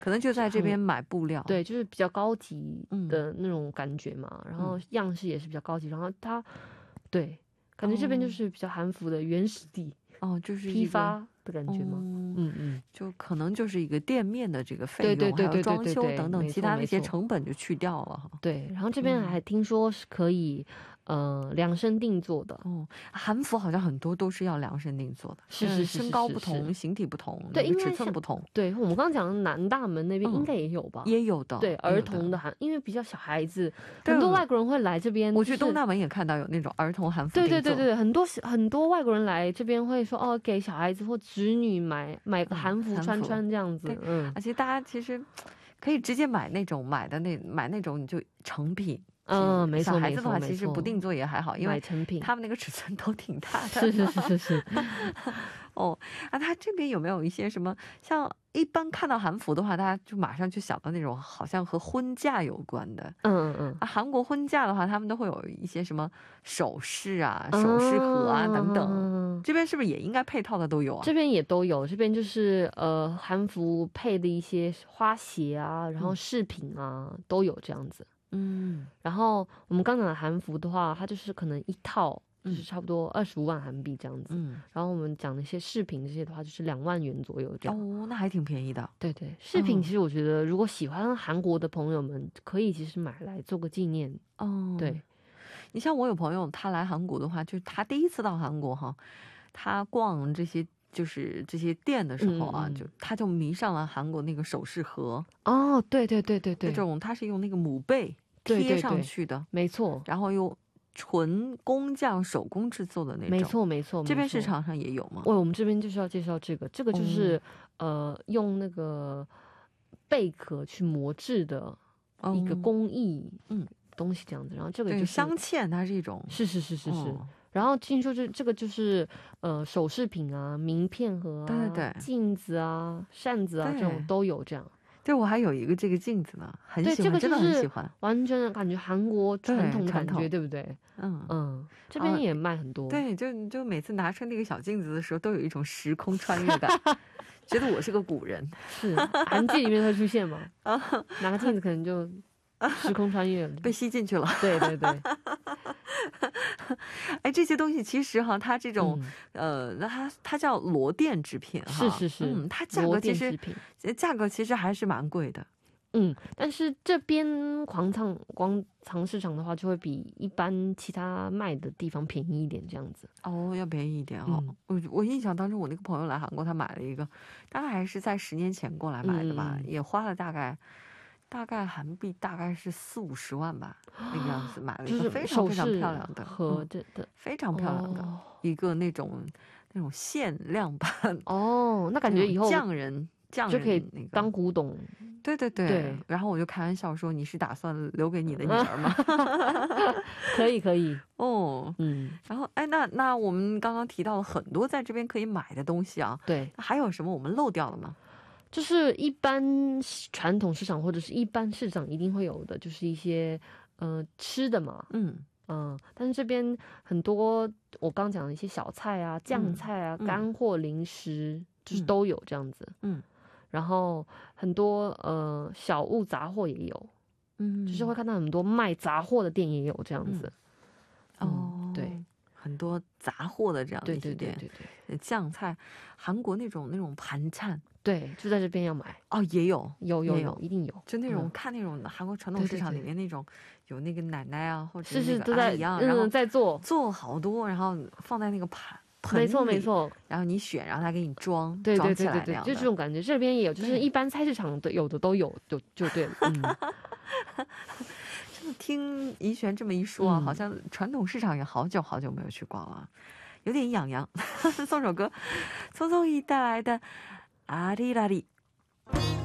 可能就在这边买布料， 对，就是比较高级的那种感觉嘛，然后样式也是比较高级，然后它对，感觉这边就是比较韩服的原始地哦，就是批发的感觉吗？ 就可能就是一个店面的这个费用，还有装修等等其他的一些成本就去掉了。 对，然后这边还听说是可以量身定做的。 韩服好像很多都是要量身定做的，是身高不同，形体不同，对，尺寸不同。 对，我们刚刚讲的南大门那边应该也有吧？ 也有的， 对，儿童的因为比较小孩子，很多外国人会来这边。 我去东大门也看到有那种儿童韩服定做。 对，很多外国人来这边会说给小孩子或侄女买个韩服穿这样子。 而且大家其实可以直接买那种你就成品。 没错， 小孩子的话其实不定做也还好，因为他们那个尺寸都挺大的。 是。 他这边有没有一些什么，像一般看到韩服的话，大家就马上就想到那种好像和婚嫁有关的。韩国婚嫁的话，他们都会有一些什么首饰啊、首饰盒啊等等。这边是不是也应该配套的都有啊？ 这边也都有，这边就是韩服配的一些花鞋啊，然后饰品啊都有这样子。然后我们刚讲的韩服的话，它就是可能一套就是差不多25万韩币这样子。然后我们讲的一些饰品这些的话，就是2万元左右这样。 那还挺便宜的。 对，饰品其实我觉得，如果喜欢韩国的朋友们，可以其实买来做个纪念。对， 你像我有朋友，他来韩国的话，就是他第一次到韩国哈，他逛这些店的时候啊，他就迷上了韩国那个首饰盒。 对， 这种它是用那个母贝贴上去的， 没错， 然后用纯工匠手工制作的那种。 没错。 这边市场上也有吗？ 我们这边就是要介绍这个就是用那个贝壳去磨制的一个工艺东西这样子。然后这个就是镶嵌，它是一种是。然后听说这个就是首饰品啊、名片盒啊、 对镜子啊、扇子啊这种都有这样。 对，我还有一个这个镜子呢，很喜欢，真的很喜欢， 完全的感觉韩国传统的感觉，对不对？这边也卖很多。 对，就每次拿出那个小镜子的时候，都有一种时空穿越感，觉得我是个古人。 是韩剧里面会出现吗？拿个镜子可能就时空穿越了， 被吸进去了。 对。 这些东西其实哈，它这种它叫罗甸制品哈， 是， 它价格其实还是蛮贵的。 但是这边广场市场的话，就会比一般其他卖的地方便宜一点，这样子。 要便宜一点哦。我印象当中，我那个朋友来韩国，他买了一个，大概还是在10年前过来买的吧，也花了大概韩币大概是40-50万吧，那个样子买了一个非常非常漂亮的和非常漂亮的一个那种限量版。 那感觉以后匠人就可以当古董。 对。然后我就开玩笑说，你是打算留给你的女儿吗？ 可以然后那我们刚刚提到了很多在这边可以买的东西啊， 对， 还有什么我们漏掉了吗？ 就是一般传统市场或者是一般市场一定会有的，就是一些吃的嘛。但是这边很多我刚讲的一些小菜啊、酱菜啊、干货零食，就是都有这样子。然后很多小物杂货也有，就是会看到很多卖杂货的店也有这样子。对。 很多杂货的这样的一些店， 对， 酱菜，韩国那种盘缠， 对，就在这边要买。 也有， 一定有， 就那种看那种韩国传统市场里面那种有那个奶奶啊，或者是那个阿姨啊，然后在做好多，然后放在那个盆没错， 然后你选，然后他给你装对， 起来， 就这种感觉。这边也有，就是一般菜市场有的都有，就对了。 听怡璇这么一说啊，好像传统市场也好久没有去逛了，有点痒痒。送首歌，匆匆一带来的阿里拉里。